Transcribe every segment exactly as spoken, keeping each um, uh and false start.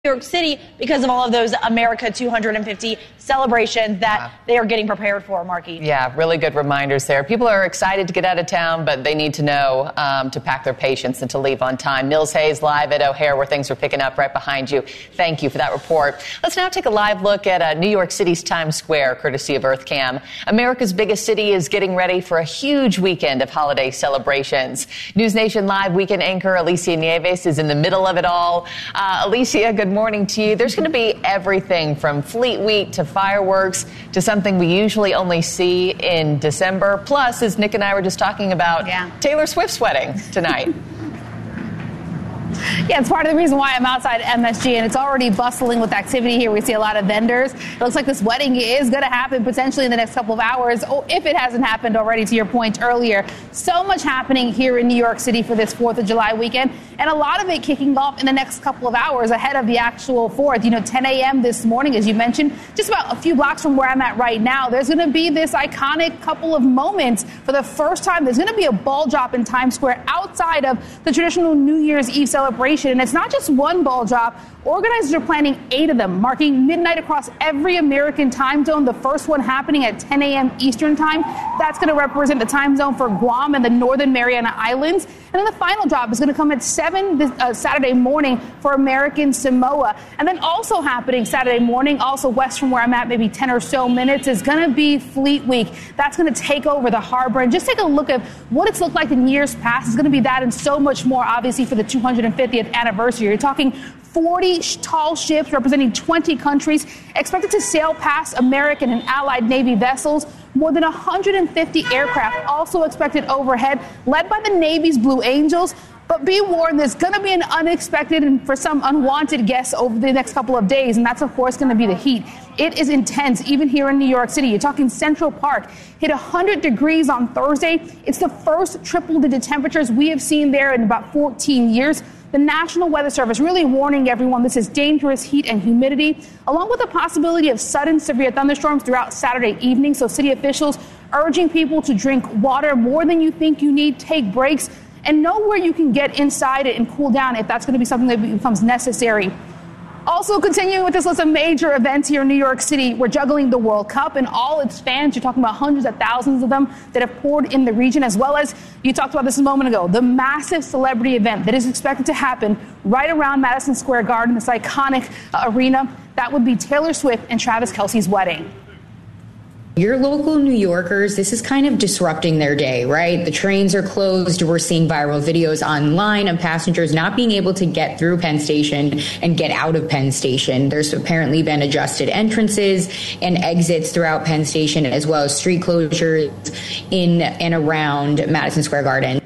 New York City because of all of those America two hundred fifty celebrations that yeah. they are getting prepared for, Marky. Yeah, really good reminders there. People are excited to get out of town, but they need to know um, to pack their patience and to leave on time. Nils Hayes live at O'Hare, where things are picking up right behind you. Thank you for that report. Let's now take a live look at uh, New York City's Times Square, courtesy of EarthCam. America's biggest city is getting ready for a huge weekend of holiday celebrations. News Nation Live weekend anchor Alicia Nieves is in the middle of it all. Uh, Alicia, good morning to you. There's going to be everything from Fleet Week to fireworks to something we usually only see in December. Plus, as Nick and I were just talking about, yeah. Taylor Swift's wedding tonight. Yeah, it's part of the reason why I'm outside M S G, and it's already bustling with activity here. We see a lot of vendors. It looks like this wedding is going to happen potentially in the next couple of hours, oh, if it hasn't happened already, to your point earlier. So much happening here in New York City for this fourth of July weekend, and a lot of it kicking off in the next couple of hours ahead of the actual fourth. You know, ten a.m. this morning, as you mentioned, just about a few blocks from where I'm at right now, there's going to be this iconic couple of moments. For the first time, there's going to be a ball drop in Times Square outside of the traditional New Year's Eve celebration. And it's not just one ball drop. Organizers are planning eight of them, marking midnight across every American time zone. The first one happening at ten a.m. Eastern time. That's going to represent the time zone for Guam and the Northern Mariana Islands. And then the final drop is going to come at seven this, uh, Saturday morning for American Samoa. And then also happening Saturday morning, also west from where I'm at, maybe ten or so minutes, is going to be Fleet Week. That's going to take over the harbor. And just take a look at what it's looked like in years past. It's going to be that and so much more, obviously, for the two hundred fiftieth anniversary. You're talking forty tall ships representing twenty countries expected to sail past American and Allied Navy vessels. More than one hundred fifty aircraft also expected overhead, led by the Navy's Blue Angels. But be warned, there's going to be an unexpected and for some unwanted guests over the next couple of days, and that's, of course, going to be the heat. It is intense, even here in New York City. You're talking Central Park hit one hundred degrees on Thursday. It's the first triple-digit temperatures we have seen there in about fourteen years. The National Weather Service really warning everyone this is dangerous heat and humidity, along with the possibility of sudden severe thunderstorms throughout Saturday evening. So city officials urging people to drink water more than you think you need, take breaks, and know where you can get inside it and cool down if that's going to be something that becomes necessary. Also continuing with this list of major events here in New York City, we're juggling the World Cup and all its fans. You're talking about hundreds of thousands of them that have poured in the region, as well as, you talked about this a moment ago, the massive celebrity event that is expected to happen right around Madison Square Garden, this iconic uh, arena. That would be Taylor Swift and Travis Kelce's wedding. Your local New Yorkers, this is kind of disrupting their day, right? The trains are closed. We're seeing viral videos online of passengers not being able to get through Penn Station and get out of Penn Station. There's apparently been adjusted entrances and exits throughout Penn Station, as well as street closures in and around Madison Square Garden.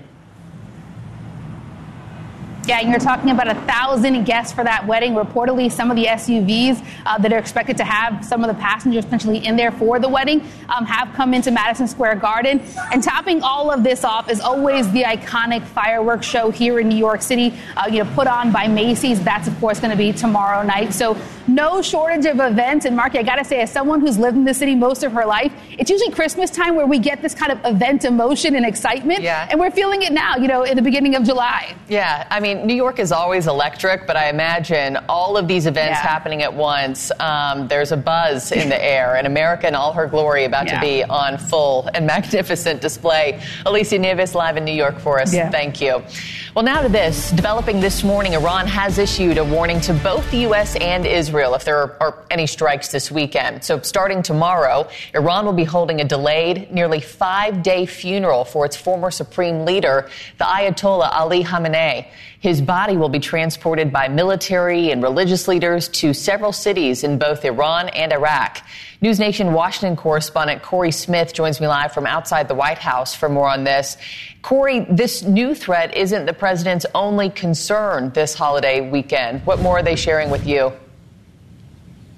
Yeah, and you're talking about a thousand guests for that wedding. Reportedly, some of the S U Vs uh, that are expected to have some of the passengers potentially in there for the wedding um, have come into Madison Square Garden. And topping all of this off is always the iconic fireworks show here in New York City, uh, you know, put on by Macy's. That's, of course, going to be tomorrow night. So no shortage of events. And, Marky, I got to say, as someone who's lived in the city most of her life, it's usually Christmas time where we get this kind of event emotion and excitement. Yeah. And we're feeling it now, you know, in the beginning of July. Yeah, I mean, New York is always electric, but I imagine all of these events yeah. happening at once, um, there's a buzz in the air, and America in all her glory about yeah. to be on full and magnificent display. Alicia Nieves live in New York for us. Yeah. Thank you. Well, now to this. Developing this morning, Iran has issued a warning to both the U S and Israel if there are, are any strikes this weekend. So starting tomorrow, Iran will be holding a delayed, nearly five-day funeral for its former supreme leader, the Ayatollah Ali Khamenei. His body will be transported by military and religious leaders to several cities in both Iran and Iraq. News Nation Washington correspondent Corey Smith joins me live from outside the White House for more on this. Corey, this new threat isn't the president's only concern this holiday weekend. What more are they sharing with you?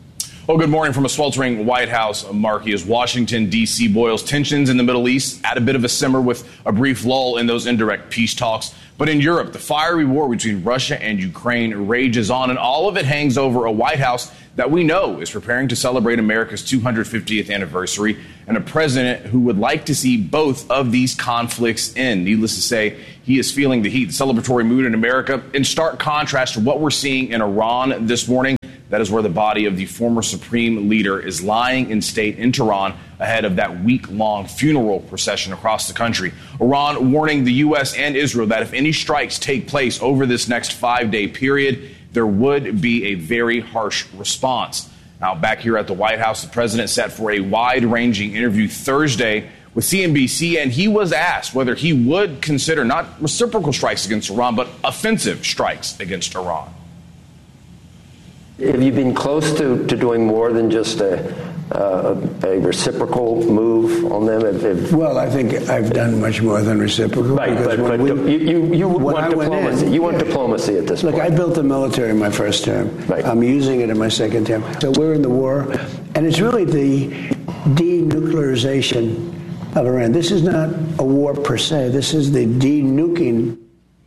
Well, good morning from a sweltering White House, Marky, as Washington, D C boils tensions in the Middle East at a bit of a simmer with a brief lull in those indirect peace talks. But in Europe, the fiery war between Russia and Ukraine rages on, and all of it hangs over a White House that we know is preparing to celebrate America's two hundred fiftieth anniversary, and a president who would like to see both of these conflicts end. Needless to say, he is feeling the heat, the celebratory mood in America, in stark contrast to what we're seeing in Iran this morning. That is where the body of the former supreme leader is lying in state in Tehran ahead of that week-long funeral procession across the country. Iran warning the U S and Israel that if any strikes take place over this next five-day period, there would be a very harsh response. Now, back here at the White House, the president set for a wide-ranging interview Thursday with C N B C, and he was asked whether he would consider not reciprocal strikes against Iran, but offensive strikes against Iran. Have you been close to, to doing more than just a, uh, a reciprocal move on them? If, if, well, I think I've done much more than reciprocal. Right, but, but we, you, you, you want diplomacy. In, you want yeah. diplomacy at this Look, point. Look, I built the military in my first term. Right. I'm using it in my second term. So we're in the war, and it's really the denuclearization of Iran. This is not a war per se. This is the denuking.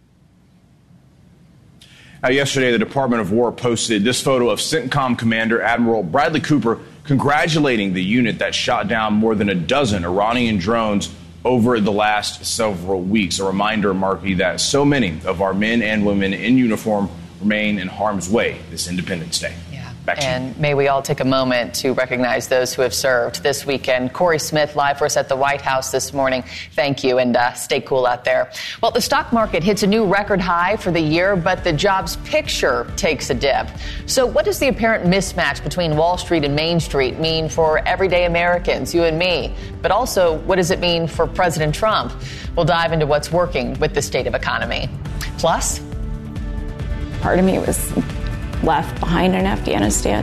Now, yesterday, the Department of War posted this photo of CENTCOM Commander Admiral Bradley Cooper congratulating the unit that shot down more than a dozen Iranian drones over the last several weeks. A reminder, Marky, that so many of our men and women in uniform remain in harm's way this Independence Day. And may we all take a moment to recognize those who have served this weekend. Corey Smith, live for us at the White House this morning. Thank you, and uh, stay cool out there. Well, the stock market hits a new record high for the year, but the jobs picture takes a dip. So what does the apparent mismatch between Wall Street and Main Street mean for everyday Americans, you and me? But also, what does it mean for President Trump? We'll dive into what's working with the state of economy. Plus, part of me was left behind in Afghanistan.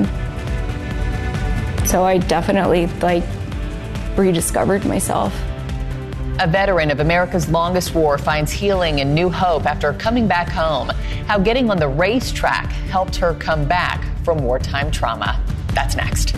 So I definitely, like, rediscovered myself. A veteran of America's longest war finds healing and new hope after coming back home. How getting on the racetrack helped her come back from wartime trauma. That's next.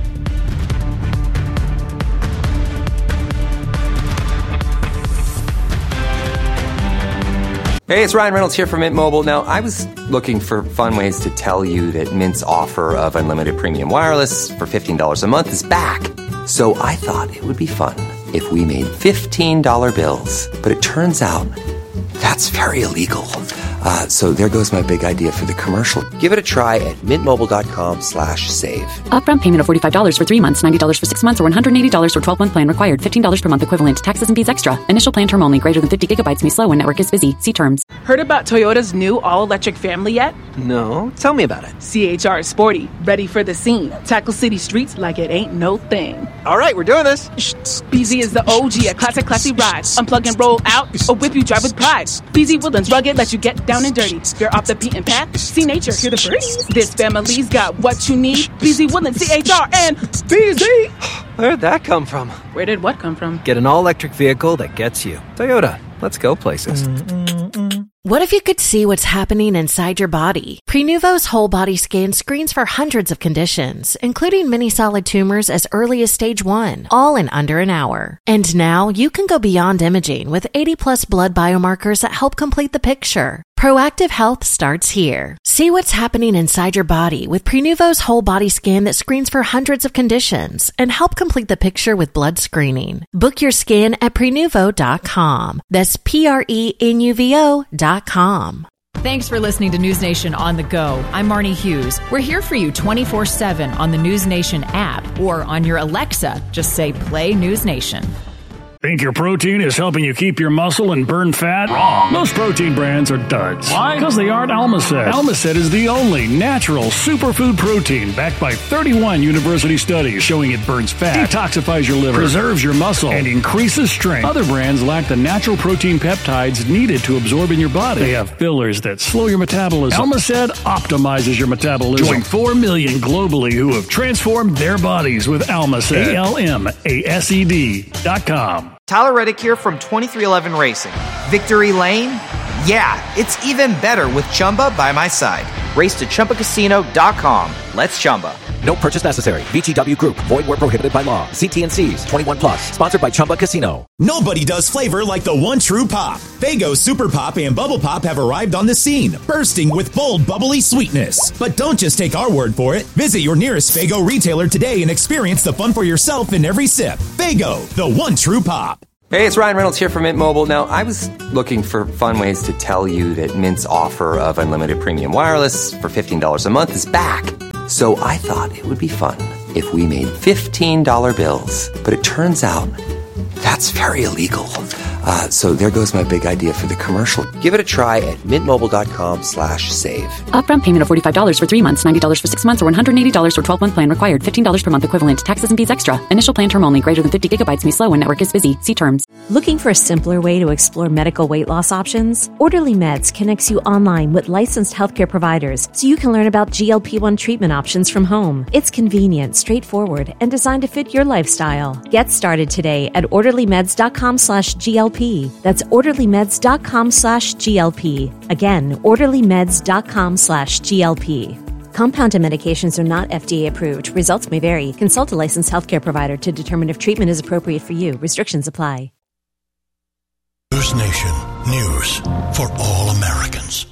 Hey, it's Ryan Reynolds here from Mint Mobile. Now, I was looking for fun ways to tell you that Mint's offer of unlimited premium wireless for fifteen dollars a month is back. So I thought it would be fun if we made fifteen dollar bills. But it turns out that's very illegal. Uh, so there goes my big idea for the commercial. Give it a try at mintmobile.com slash save. Upfront payment of forty-five dollars for three months, ninety dollars for six months, or one hundred eighty dollars for twelve-month plan required. fifteen dollars per month equivalent. Taxes and fees extra. Initial plan term only. Greater than fifty gigabytes may slow when network is busy. See terms. Heard about Toyota's new all-electric family yet? No. Tell me about it. C H R is sporty. Ready for the scene. Tackle city streets like it ain't no thing. All right, we're doing this. Shh, B Z is the O G, a classic, classy ride. Unplug and roll out, or whip you drive with pride. B Z Woodlands rugged, let you get down and dirty. You're off the beaten path. See nature, hear the birds. This family's got what you need. B Z Woodlands, C H R, and B Z. Where'd that come from? Where did what come from? Get an all-electric vehicle that gets you. Toyota. Let's go places. Mm-mm-mm. What if you could see what's happening inside your body? Prenuvo's whole body scan screens for hundreds of conditions, including many solid tumors as early as stage one, all in under an hour. And now you can go beyond imaging with eighty plus blood biomarkers that help complete the picture. Proactive health starts here. See what's happening inside your body with Prenuvo's whole body scan that screens for hundreds of conditions and help complete the picture with blood screening. Book your scan at Prenuvo dot com. That's P R E N U V O dot com. Thanks for listening to News Nation on the go. I'm Marnie Hughes. We're here for you twenty-four seven on the News Nation app or on your Alexa. Just say play News Nation. Think your protein is helping you keep your muscle and burn fat? Wrong. Most protein brands are duds. Why? Because they aren't Almacet. Almacet is the only natural superfood protein backed by thirty-one university studies showing it burns fat, detoxifies your liver, preserves your muscle, and increases strength. Other brands lack the natural protein peptides needed to absorb in your body. They have fillers that slow your metabolism. Almacet optimizes your metabolism. Join four million globally who have transformed their bodies with Almacet. A L M A S E D dot com. Tyler Reddick here from twenty-three eleven Racing. Victory Lane? Yeah, it's even better with Chumba by my side. Race to Chumba Casino dot com. Let's Chumba. No purchase necessary. V G W Group. Void where prohibited by law. See T and C's. twenty-one plus. Sponsored by Chumba Casino. Nobody does flavor like the one true pop. Faygo Super Pop and Bubble Pop have arrived on the scene, bursting with bold, bubbly sweetness. But don't just take our word for it. Visit your nearest Faygo retailer today and experience the fun for yourself in every sip. Faygo, the one true pop. Hey, it's Ryan Reynolds here from Mint Mobile. Now, I was looking for fun ways to tell you that Mint's offer of unlimited premium wireless for fifteen dollars a month is back. So I thought it would be fun if we made fifteen dollar bills. But it turns out that's very illegal. Uh, so there goes my big idea for the commercial. Give it a try at mintmobile.com slash save. Upfront payment of forty-five dollars for three months, ninety dollars for six months, or one hundred eighty dollars for twelve-month plan required. fifteen dollars per month equivalent. Taxes and fees extra. Initial plan term only. Greater than fifty gigabytes may slow when network is busy. See terms. Looking for a simpler way to explore medical weight loss options? Orderly Meds connects you online with licensed healthcare providers so you can learn about G L P one treatment options from home. It's convenient, straightforward, and designed to fit your lifestyle. Get started today at orderlymeds.com slash GLP. That's orderlymeds.com slash GLP. Again, orderlymeds.com slash GLP. Compounded medications are not F D A approved. Results may vary. Consult a licensed healthcare provider to determine if treatment is appropriate for you. Restrictions apply. News Nation. News for all Americans.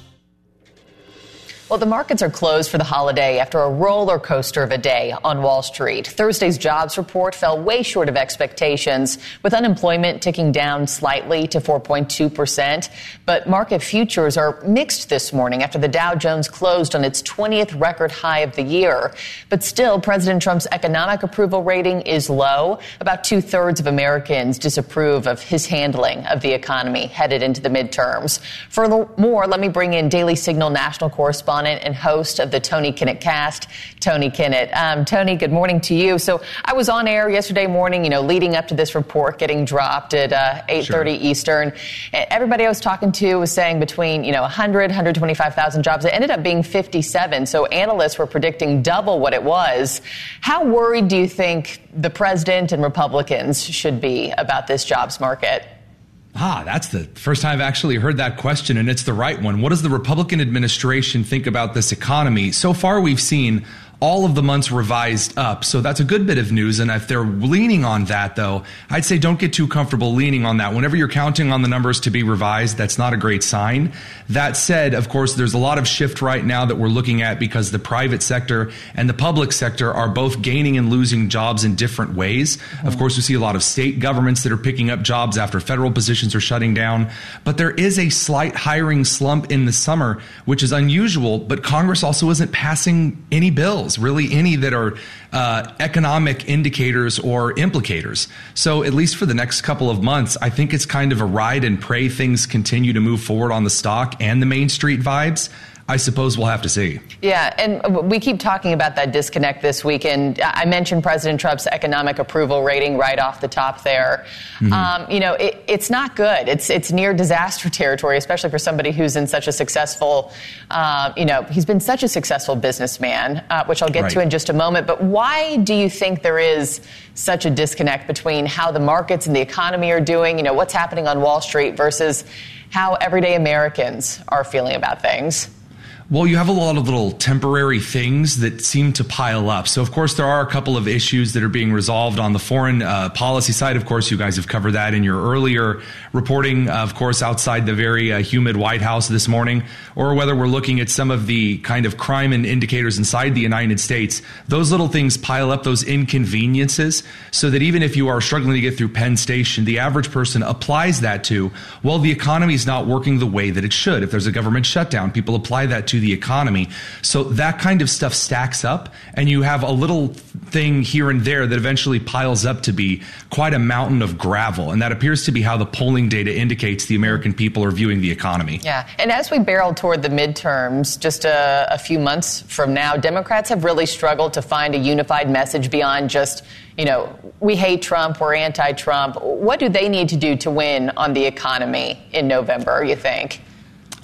Well, the markets are closed for the holiday after a roller coaster of a day on Wall Street. Thursday's jobs report fell way short of expectations, with unemployment ticking down slightly to four point two percent. But market futures are mixed this morning after the Dow Jones closed on its twentieth record high of the year. But still, President Trump's economic approval rating is low. About two-thirds of Americans disapprove of his handling of the economy headed into the midterms. Furthermore, let me bring in Daily Signal national correspondent and host of the Tony Kinnett Cast, Tony Kinnett. Um, Tony, good morning to you. So I was on air yesterday morning, you know, leading up to this report getting dropped at uh, eight thirty sure. Eastern. And everybody I was talking to was saying between, you know, one hundred, one hundred twenty-five thousand jobs. It ended up being fifty-seven. So analysts were predicting double what it was. How worried do you think the president and Republicans should be about this jobs market? Ah, that's the first time I've actually heard that question, and it's the right one. What does the Republican administration think about this economy? So far, we've seen all of the months revised up. So that's a good bit of news. And if they're leaning on that, though, I'd say don't get too comfortable leaning on that. Whenever you're counting on the numbers to be revised, that's not a great sign. That said, of course, there's a lot of shift right now that we're looking at because the private sector and the public sector are both gaining and losing jobs in different ways. Mm-hmm. Of course, we see a lot of state governments that are picking up jobs after federal positions are shutting down. But there is a slight hiring slump in the summer, which is unusual. But Congress also isn't passing any bills, really any that are uh, economic indicators or implicators. So at least for the next couple of months, I think it's kind of a ride and pray things continue to move forward on the stock and the Main Street vibes. I suppose we'll have to see. Yeah, and we keep talking about that disconnect this week. And I mentioned President Trump's economic approval rating right off the top there. Mm-hmm. Um, you know, it, it's not good. It's it's near disaster territory, especially for somebody who's in such a successful, uh, you know, he's been such a successful businessman, uh, which I'll get right. to in just a moment. But why do you think there is such a disconnect between how the markets and the economy are doing, you know, what's happening on Wall Street versus how everyday Americans are feeling about things? Well, you have a lot of little temporary things that seem to pile up. So, of course, there are a couple of issues that are being resolved on the foreign uh, policy side. Of course, you guys have covered that in your earlier reporting, uh, of course, outside the very uh, humid White House this morning, or whether we're looking at some of the kind of crime and indicators inside the United States. Those little things pile up, those inconveniences, so that even if you are struggling to get through Penn Station, the average person applies that to, well, the economy is not working the way that it should. If there's a government shutdown, people apply that to the economy. So that kind of stuff stacks up, and you have a little thing here and there that eventually piles up to be quite a mountain of gravel. And that appears to be how the polling data indicates the American people are viewing the economy. Yeah. And as we barrel toward the midterms, just a, a few months from now, Democrats have really struggled to find a unified message beyond just, you know, we hate Trump, we're anti-Trump. What do they need to do to win on the economy in November, you think?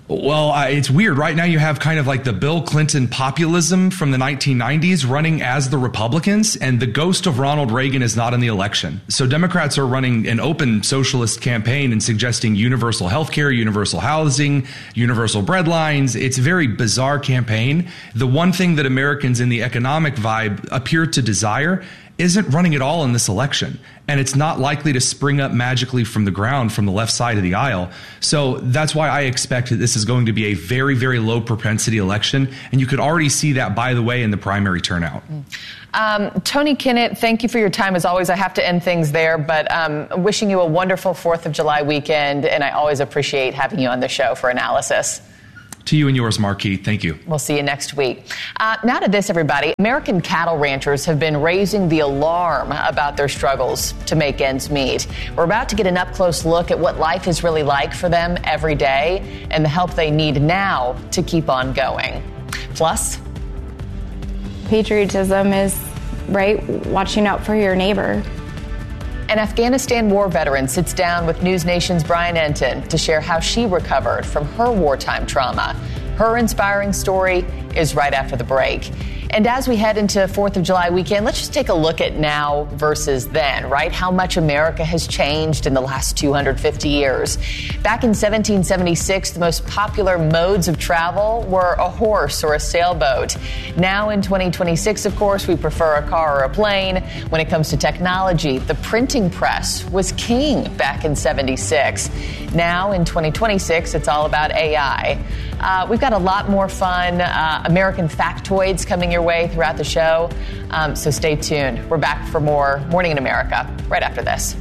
Well, uh, it's weird. Right now you have kind of like the Bill Clinton populism from the nineteen nineties running as the Republicans, and the ghost of Ronald Reagan is not in the election. So Democrats are running an open socialist campaign and suggesting universal health care, universal housing, universal bread lines. It's a very bizarre campaign. The one thing that Americans in the economic vibe appear to desire isn't running at all in this election. And it's not likely to spring up magically from the ground from the left side of the aisle. So that's why I expect that this is going to be a very, very low propensity election. And you could already see that, by the way, in the primary turnout. Um, Tony Kinnett, thank you for your time. As always, I have to end things there, but um, wishing you a wonderful fourth of July weekend. And I always appreciate having you on the show for analysis. To you and yours, Marquis. Thank you. We'll see you next week. Uh, now to this, everybody. American cattle ranchers have been raising the alarm about their struggles to make ends meet. We're about to get an up-close look at what life is really like for them every day and the help they need now to keep on going. Plus, patriotism is, right, watching out for your neighbor. An Afghanistan war veteran sits down with News Nation's Brian Entin to share how she recovered from her wartime trauma. Her inspiring story is right after the break. And as we head into fourth of July weekend, let's just take a look at now versus then, right? How much America has changed in the last two hundred fifty years. Back in seventeen seventy-six, the most popular modes of travel were a horse or a sailboat. Now in twenty twenty-six, of course, we prefer a car or a plane. When it comes to technology, the printing press was king back in seventy-six. Now in twenty twenty-six, it's all about A I. Uh, we've got a lot more fun uh, American factoids coming your way throughout the show, um, so stay tuned. We're back for more Morning in America right after this.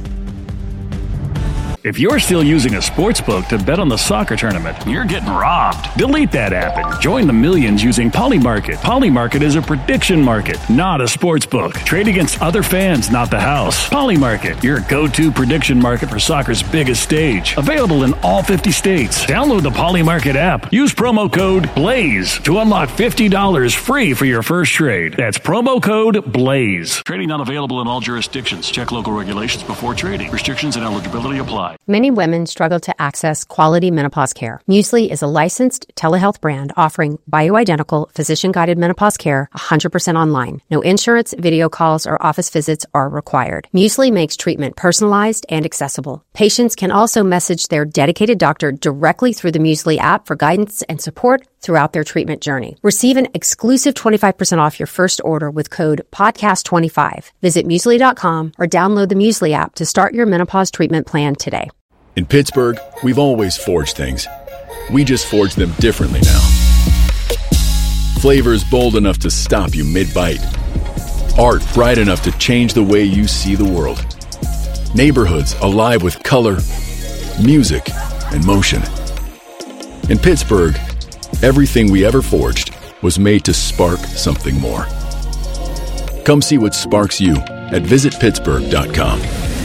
If you're still using a sports book to bet on the soccer tournament, you're getting robbed. Delete that app and join the millions using Polymarket. Polymarket is a prediction market, not a sports book. Trade against other fans, not the house. Polymarket, your go-to prediction market for soccer's biggest stage. Available in all fifty states. Download the Polymarket app. Use promo code BLAZE to unlock fifty dollars free for your first trade. That's promo code BLAZE. Trading not available in all jurisdictions. Check local regulations before trading. Restrictions and eligibility apply. Many women struggle to access quality menopause care. Muesli is a licensed telehealth brand offering bioidentical, physician-guided menopause care one hundred percent online. No insurance, video calls, or office visits are required. Muesli makes treatment personalized and accessible. Patients can also message their dedicated doctor directly through the Muesli app for guidance and support throughout their treatment journey. Receive an exclusive twenty-five percent off your first order with code podcast twenty-five. Visit muesli dot com or download the Muesli app to start your menopause treatment plan today. In Pittsburgh, we've always forged things. We just forge them differently now. Flavors bold enough to stop you mid-bite. Art bright enough to change the way you see the world. Neighborhoods alive with color, music, and motion. In Pittsburgh, everything we ever forged was made to spark something more. Come see what sparks you at visit pittsburgh dot com.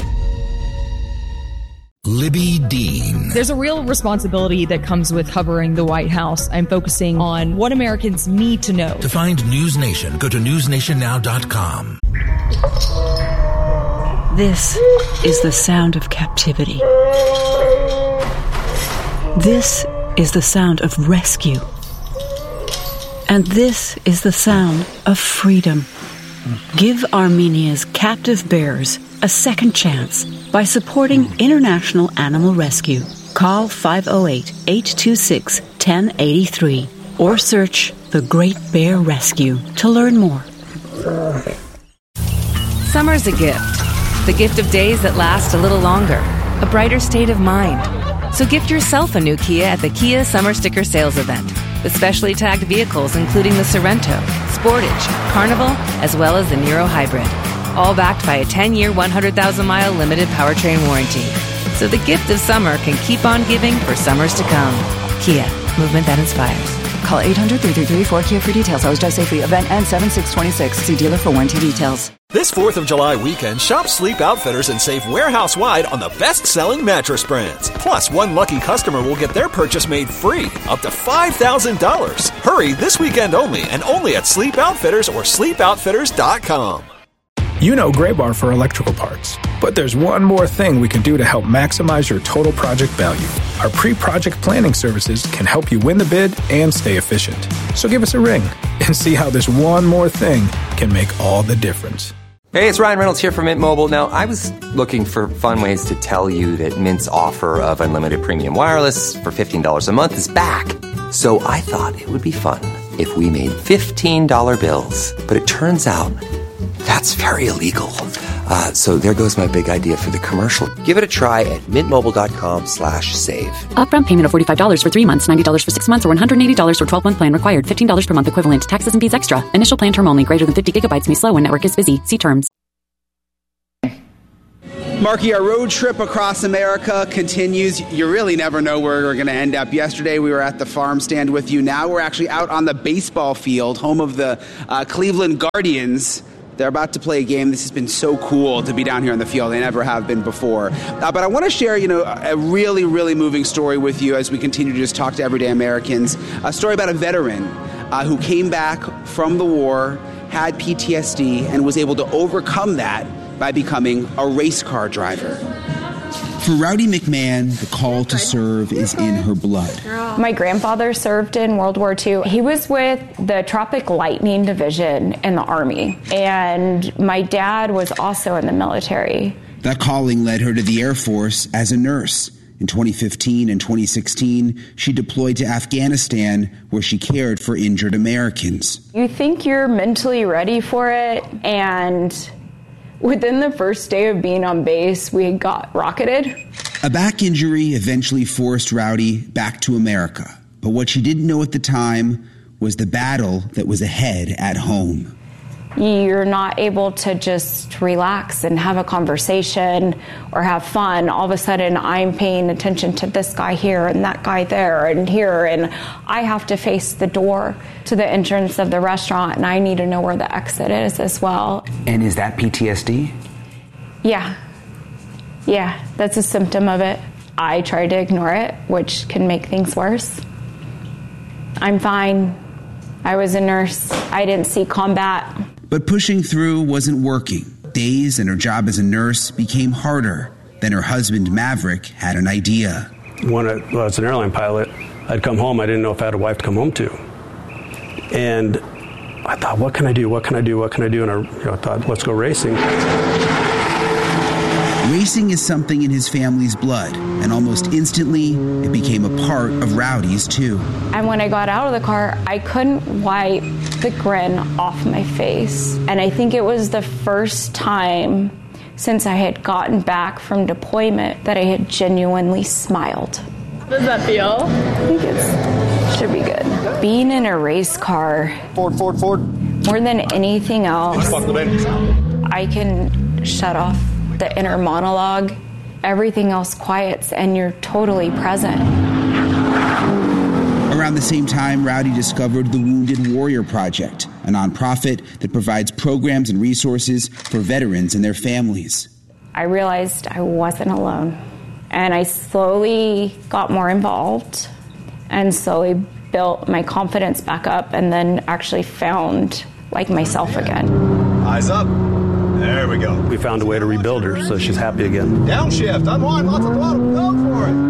Libby Dean. There's a real responsibility that comes with covering the White House. I'm focusing on what Americans need to know. To find News Nation, go to news nation now dot com. This is the sound of captivity. This is the sound of rescue. And this is the sound of freedom. Give Armenia's captive bears a second chance by supporting International Animal Rescue. Call five oh eight, eight two six, one oh eight three or search The Great Bear Rescue to learn more. Summer's a gift. The gift of days that last a little longer. A brighter state of mind. So gift yourself a new Kia at the Kia Summer Sticker Sales Event. With specially tagged vehicles including the Sorento, Sportage, Carnival, as well as the Niro Hybrid. All backed by a ten-year, one hundred thousand mile limited powertrain warranty. So the gift of summer can keep on giving for summers to come. Kia, movement that inspires. Call eight hundred, three three three, four K I A for details. Always drive safely. Event ends seven six twenty-six. See dealer for warranty details. This fourth of July weekend, shop Sleep Outfitters and save warehouse-wide on the best-selling mattress brands. Plus, one lucky customer will get their purchase made free, up to five thousand dollars. Hurry this weekend only, and only at Sleep Outfitters or sleep outfitters dot com. You know Graybar for electrical parts. But there's one more thing we can do to help maximize your total project value. Our pre-project planning services can help you win the bid and stay efficient. So give us a ring and see how this one more thing can make all the difference. Hey, it's Ryan Reynolds here from Mint Mobile. Now, I was looking for fun ways to tell you that Mint's offer of unlimited premium wireless for fifteen dollars a month is back. So I thought it would be fun if we made fifteen dollar bills. But it turns out that's very illegal. Uh, so there goes my big idea for the commercial. Give it a try at mintmobile.com slash save. Upfront payment of forty-five dollars for three months, ninety dollars for six months, or one hundred eighty dollars for twelve-month plan required. fifteen dollars per month equivalent. Taxes and fees extra. Initial plan term only. Greater than fifty gigabytes may slow when network is busy. See terms. Marky, our road trip across America continues. You really never know where we're going to end up. Yesterday, we were at the farm stand with you. Now we're actually out on the baseball field, home of the uh, Cleveland Guardians. They're about to play a game. This has been so cool to be down here on the field. They never have been before. Uh, but I want to share, you know, a really, really moving story with you as we continue to just talk to everyday Americans. A story about a veteran uh, who came back from the war, had P T S D, and was able to overcome that by becoming a race car driver. For Rowdy McMahon, the call to serve is in her blood. My grandfather served in World War Two. He was with the Tropic Lightning Division in the Army, and my dad was also in the military. That calling led her to the Air Force as a nurse. In twenty fifteen and twenty sixteen, she deployed to Afghanistan, where she cared for injured Americans. You think you're mentally ready for it, and within the first day of being on base, we got rocketed. A back injury eventually forced Rowdy back to America. But what she didn't know at the time was the battle that was ahead at home. You're not able to just relax and have a conversation or have fun. All of a sudden, I'm paying attention to this guy here and that guy there and here, and I have to face the door to the entrance of the restaurant, and I need to know where the exit is as well. And is that P T S D? Yeah. Yeah, that's a symptom of it. I try to ignore it, which can make things worse. I'm fine. I was a nurse. I didn't see combat. But pushing through wasn't working. Days and her job as a nurse became harder. Then her husband, Maverick, had an idea. When I was an airline pilot, I'd come home. I didn't know if I had a wife to come home to. And I thought, what can I do? What can I do? What can I do? And I, you know, I thought, let's go racing. Racing is something in his family's blood, and almost instantly, it became a part of Rowdy's, too. And when I got out of the car, I couldn't wipe the grin off my face. And I think it was the first time since I had gotten back from deployment that I had genuinely smiled. How does that feel? I think it should be good. Being in a race car, Forward, forward, forward. more than anything else, I can shut off the inner monologue. Everything else quiets and you're totally present. Around the same time, Rowdy discovered the Wounded Warrior Project, a nonprofit that provides programs and resources for veterans and their families. I realized I wasn't alone. And I slowly got more involved and slowly built my confidence back up, and then actually found like myself again. Eyes up. There we go. We found a way to rebuild her so she's happy again. Downshift, unwind, lots of throttle, go for it.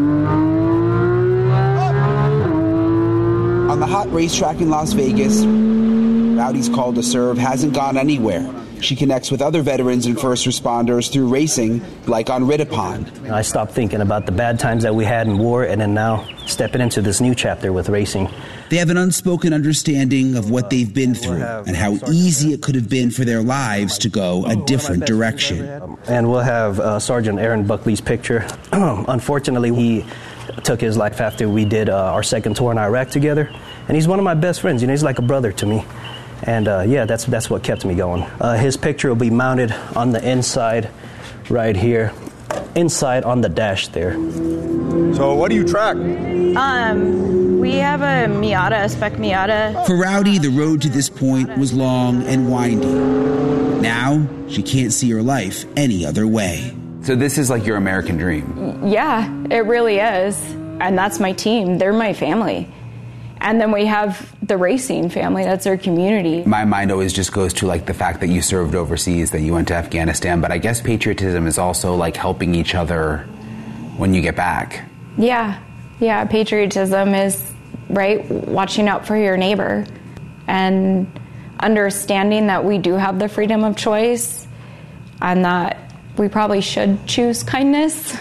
On the hot racetrack in Las Vegas, Rowdy's call to serve hasn't gone anywhere. She connects with other veterans and first responders through racing, like on Rittipon. I stopped thinking about the bad times that we had in war, and then now stepping into this new chapter with racing. They have an unspoken understanding of what they've been through and how easy it could have been for their lives to go a different direction. And we'll have uh, Sergeant Aaron Buckley's picture. Unfortunately, he took his life after we did uh, our second tour in Iraq together. And he's one of my best friends. You know, he's like a brother to me. And uh, yeah, that's that's what kept me going. Uh, his picture will be mounted on the inside right here, inside on the dash there. So what do you track? Um, we have a Miata, a spec Miata. For Rowdy, the road to this point was long and windy. Now, she can't see her life any other way. So this is like your American dream? Yeah, it really is. And that's my team. They're my family. And then we have the racing family. That's our community. My mind always just goes to like the fact that you served overseas, that you went to Afghanistan. But I guess patriotism is also like helping each other when you get back. Yeah. Yeah. Patriotism is, right, watching out for your neighbor and understanding that we do have the freedom of choice and that we probably should choose kindness.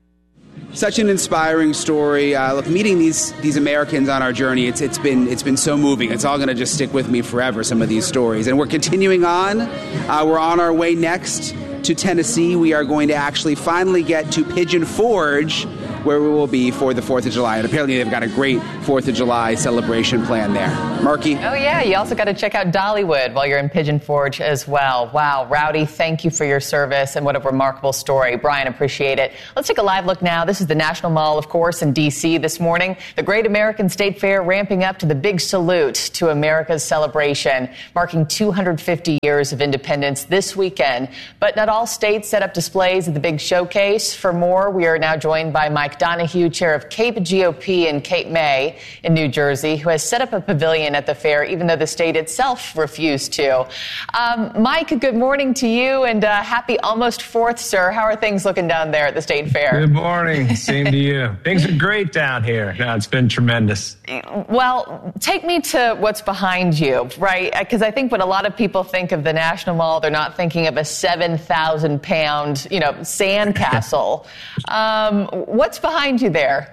Such an inspiring story. Uh, look, meeting these these Americans on our journey, it's it's been it's been so moving. It's all going to just stick with me forever, some of these stories. And we're continuing on. Uh, we're on our way next to Tennessee. We are going to actually finally get to Pigeon Forge, where we will be for the fourth of July. And apparently they've got a great fourth of July celebration plan there. Marky? Oh, yeah. You also got to check out Dollywood while you're in Pigeon Forge as well. Wow. Rowdy, thank you for your service, and what a remarkable story. Brian, appreciate it. Let's take a live look now. This is the National Mall, of course, in D C this morning. The Great American State Fair ramping up to the big salute to America's celebration, marking two hundred fifty years of independence this weekend. But not all states set up displays at the big showcase. For more, we are now joined by Mike Donahue, chair of Cape G O P in Cape May in New Jersey, who has set up a pavilion at the fair, even though the state itself refused to. Um, Mike, good morning to you, and uh, happy almost fourth, sir. How are things looking down there at the state fair? Good morning. Same to you. Things are great down here. No, it's been tremendous. Well, take me to what's behind you, right? Because I think when a lot of people think of the National Mall, they're not thinking of a seven thousand pound, you know, sand castle. um, what's behind you there?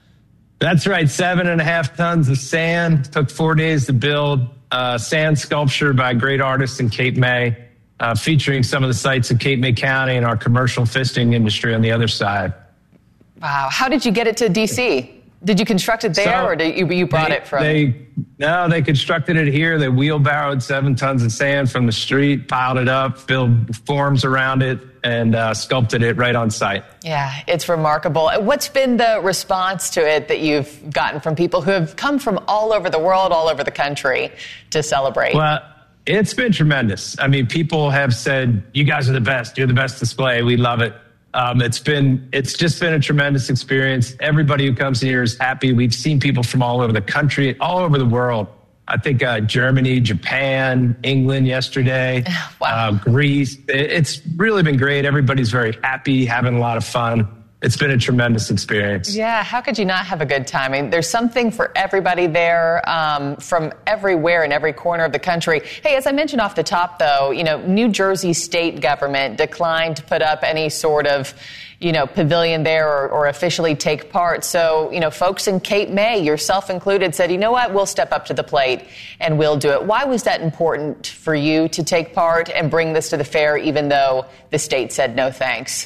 That's right. Seven and a half tons of sand. Took four days to build. Uh, sand sculpture by a great artist in Cape May, uh, featuring some of the sites in Cape May County and our commercial fishing industry on the other side. Wow. How did you get it to D C? Did you construct it there, so or did you, you brought they, it from? They, no, they constructed it here. They wheelbarrowed seven tons of sand from the street, piled it up, built forms around it, and uh, sculpted it right on site. Yeah, it's remarkable. What's been the response to it that you've gotten from people who have come from all over the world, all over the country to celebrate? Well, it's been tremendous. I mean, people have said, you guys are the best. You're the best display. We love it. Um, it's been, it's just been a tremendous experience. Everybody who comes here is happy. We've seen people from all over the country, all over the world. I think uh, Germany, Japan, England yesterday, wow. uh, Greece. It's really been great. Everybody's very happy, having a lot of fun. It's been a tremendous experience. Yeah, how could you not have a good time? I mean, there's something for everybody there, um, from everywhere in every corner of the country. Hey, as I mentioned off the top, though, you know, New Jersey state government declined to put up any sort of, you know, pavilion there or, or officially take part. So, you know, folks in Cape May, yourself included, said, you know what, we'll step up to the plate and we'll do it. Why was that important for you to take part and bring this to the fair, even though the state said no thanks?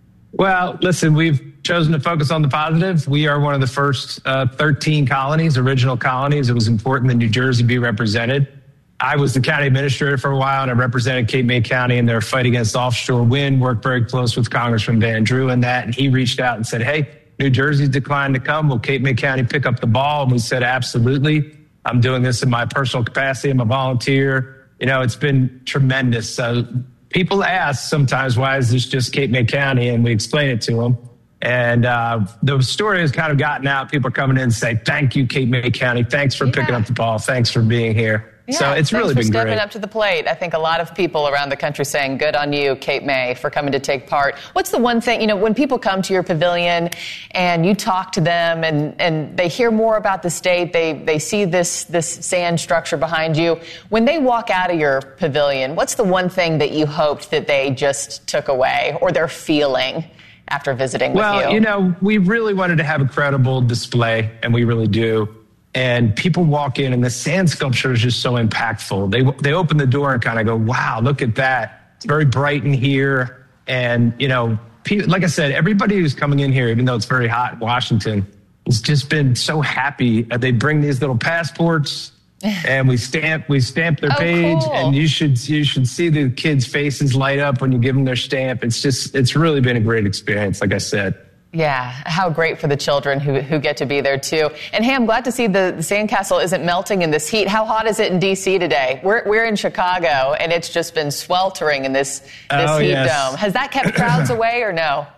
Well, listen, we've chosen to focus on the positive. We are one of the first uh, thirteen colonies, original colonies. It was important that New Jersey be represented. I was the county administrator for a while, and I represented Cape May County in their fight against offshore wind, worked very close with Congressman Van Drew in that, and he reached out and said, hey, New Jersey's declined to come. Will Cape May County pick up the ball? And we said, absolutely. I'm doing this in my personal capacity. I'm a volunteer. You know, it's been tremendous. Uh, People ask sometimes, why is this just Cape May County? And we explain it to them. And uh, the story has kind of gotten out. People are coming in and say, thank you, Cape May County. Thanks for yeah. picking up the ball. Thanks for being here. Yeah, so it's really been great. Thanks for stepping great. up to the plate. I think a lot of people around the country saying, good on you, Cape May, for coming to take part. What's the one thing, you know, when people come to your pavilion and you talk to them and, and they hear more about the state, they, they see this, this sand structure behind you. When they walk out of your pavilion, what's the one thing that you hoped that they just took away or they're feeling after visiting well, with you? Well, you know, we really wanted to have a credible display, and we really do. And people walk in, and the sand sculpture is just so impactful. They they open the door and kind of go, wow, look at that. It's very bright in here. And, you know, like I said, everybody who's coming in here, even though it's very hot in Washington, has just been so happy. They bring these little passports, and we stamp we stamp their oh, page. cool. And you should you should see the kids' faces light up when you give them their stamp. It's just it's really been a great experience, like I said. Yeah, how great for the children who who get to be there, too. And, hey, I'm glad to see the, the sandcastle isn't melting in this heat. How hot is it in D C today? We're we're in Chicago, and it's just been sweltering in this, this oh, heat yes. dome. Has that kept crowds away or no?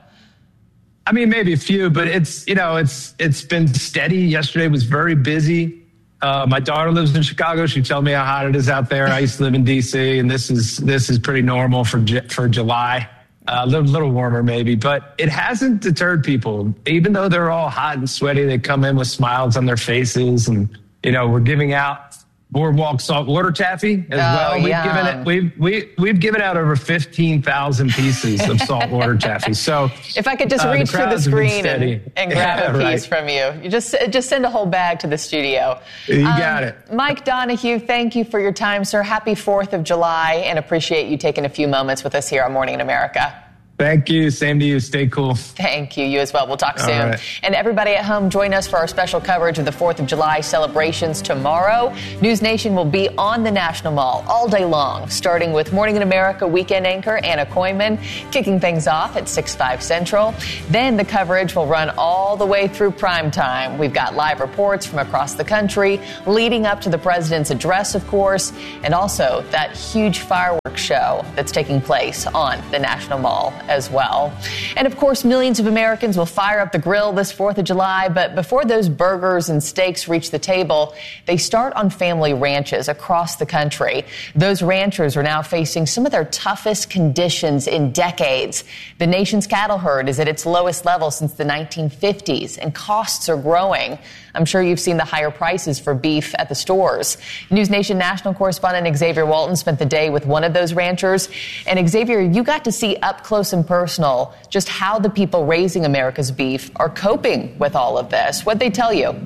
I mean, maybe a few, but it's, you know, it's it's been steady. Yesterday was very busy. Uh, my daughter lives in Chicago. She told me how hot it is out there. I used to live in D C, and this is this is pretty normal for for July. Uh, a little, little warmer maybe, but it hasn't deterred people. Even though they're all hot and sweaty, they come in with smiles on their faces, and you know we're giving out Boardwalk saltwater taffy as oh, well. We've yum. given it. We've we we've given out over fifteen thousand pieces of saltwater taffy. So if I could just uh, reach the through the screen and, and grab yeah, a piece right. from you, you just just send a whole bag to the studio. You um, got it, Mike Donahue. Thank you for your time, sir. Happy Fourth of July, and appreciate you taking a few moments with us here on Morning in America. Thank you. Same to you. Stay cool. Thank you. You as well. We'll talk soon. All right. And everybody at home, join us for our special coverage of the fourth of July celebrations tomorrow. News Nation will be on the National Mall all day long, starting with Morning in America weekend anchor Anna Koyman, kicking things off at six, five Central. Then the coverage will run all the way through prime time. We've got live reports from across the country, leading up to the president's address, of course, and also that huge fireworks show that's taking place on the National Mall as well. And of course, millions of Americans will fire up the grill this fourth of July, but before those burgers and steaks reach the table, they start on family ranches across the country. Those ranchers are now facing some of their toughest conditions in decades. The nation's cattle herd is at its lowest level since the nineteen fifties, and costs are growing. I'm sure you've seen the higher prices for beef at the stores. News Nation national correspondent Xavier Walton spent the day with one of those ranchers. And Xavier, you got to see up close and personal just how the people raising America's beef are coping with all of this. What'd they tell you?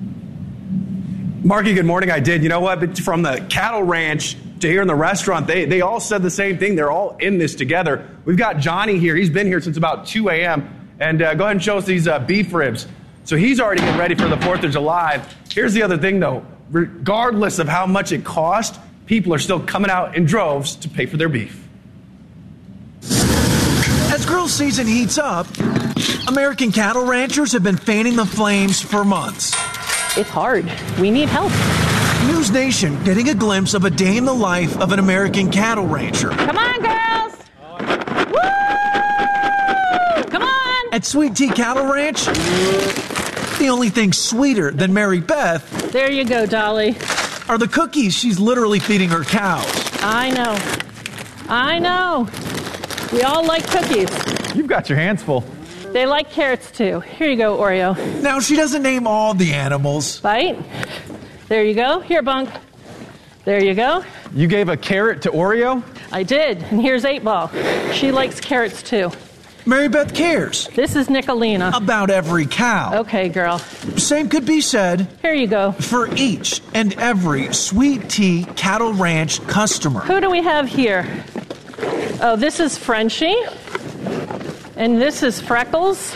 Marky, good morning. I did. You know what? From the cattle ranch to here in the restaurant, they, they all said the same thing. They're all in this together. We've got Johnny here. He's been here since about two a.m. And uh, go ahead and show us these uh, beef ribs. So he's already getting ready for the fourth of July. Here's the other thing, though. Regardless of how much it cost, people are still coming out in droves to pay for their beef. As grill season heats up, American cattle ranchers have been fanning the flames for months. It's hard. We need help. News Nation getting a glimpse of a day in the life of an American cattle rancher. Come on, girls! Woo! Come on! At Sweet Tea Cattle Ranch, the only thing sweeter than Mary Beth... There you go, Dolly. ...are the cookies she's literally feeding her cows. I know. I know. We all like cookies. You've got your hands full. They like carrots, too. Here you go, Oreo. Now, she doesn't name all the animals. Bite. There you go. Here, Bunk. There you go. You gave a carrot to Oreo? I did. And here's eight ball. She likes carrots, too. Mary Beth cares. This is Nicolina. About every cow. Okay, girl. Same could be said. Here you go. For each and every Sweet Tea Cattle Ranch customer. Who do we have here? Oh, this is Frenchie. And this is Freckles.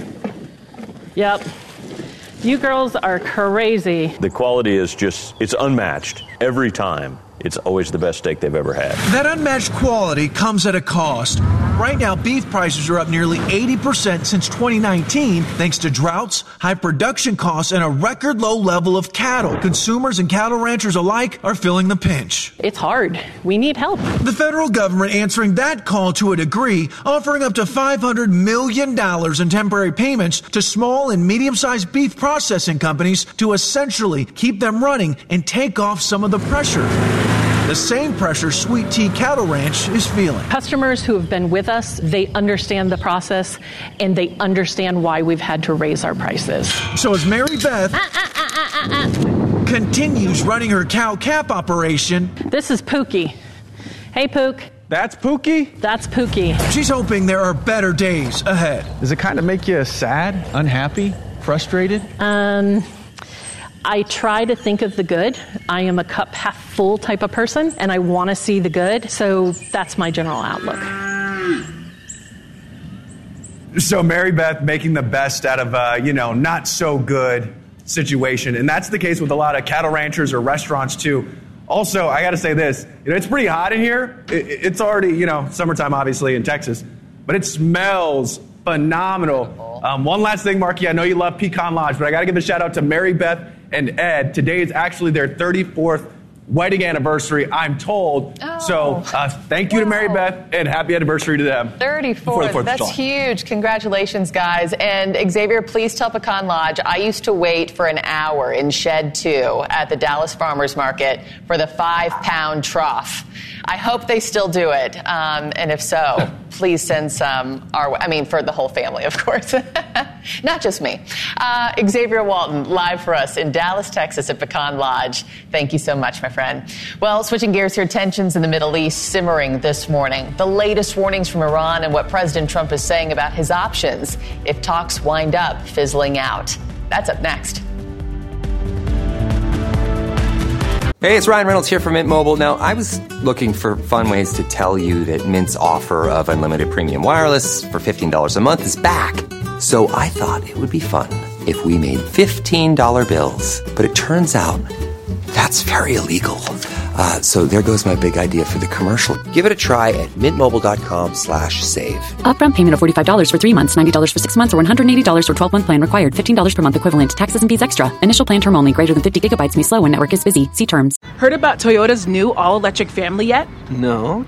Yep. You girls are crazy. The quality is just, it's unmatched every time. It's always the best steak they've ever had. That unmatched quality comes at a cost. Right now, beef prices are up nearly eighty percent since twenty nineteen, thanks to droughts, high production costs, and a record low level of cattle. Consumers and cattle ranchers alike are feeling the pinch. It's hard. We need help. The federal government answering that call to a degree, offering up to five hundred million dollars in temporary payments to small and medium-sized beef processing companies to essentially keep them running and take off some of the pressure. The same pressure Sweet Tea Cattle Ranch is feeling. Customers who have been with us, they understand the process and they understand why we've had to raise our prices. So as Mary Beth uh, uh, uh, uh, uh. continues running her cow cap operation... This is Pookie. Hey, Pook. That's Pookie? That's Pookie. She's hoping there are better days ahead. Does it kind of make you sad, unhappy, frustrated? Um... I try to think of the good. I am a cup half full type of person, and I want to see the good. So that's my general outlook. So Mary Beth making the best out of a, you know, not so good situation. And that's the case with a lot of cattle ranchers or restaurants, too. Also, I got to say this. You know, it's pretty hot in here. It's already, you know, summertime, obviously, in Texas. But it smells phenomenal. Um, one last thing, Marky. I know you love Pecan Lodge, but I got to give a shout out to Mary Beth and Ed. Today is actually their thirty-fourth wedding anniversary, I'm told. Oh, so uh, thank you wow. to Mary Beth, and happy anniversary to them. thirty-four. The That's huge. Congratulations, guys. And Xavier, please tell Pecan Lodge, I used to wait for an hour in Shed two at the Dallas Farmers Market for the five-pound trough. I hope they still do it. Um, and if so, please send some our way. I mean, for the whole family, of course. Not just me. Uh, Xavier Walton, live for us in Dallas, Texas at Pecan Lodge. Thank you so much, my friend. Well, switching gears here, tensions in the Middle East simmering this morning. The latest warnings from Iran and what President Trump is saying about his options if talks wind up fizzling out. That's up next. Hey, it's Ryan Reynolds here from Mint Mobile. Now, I was looking for fun ways to tell you that Mint's offer of unlimited premium wireless for fifteen dollars a month is back. So I thought it would be fun if we made fifteen dollar bills. But it turns out that's very illegal. Uh, so there goes my big idea for the commercial. Give it a try at mintmobile.com slash save. Upfront payment of forty-five dollars for three months, ninety dollars for six months, or one hundred eighty dollars for twelve-month plan required. fifteen dollars per month equivalent. Taxes and fees extra. Initial plan term only. Greater than fifty gigabytes may slow when network is busy. See terms. Heard about Toyota's new all-electric family yet? No.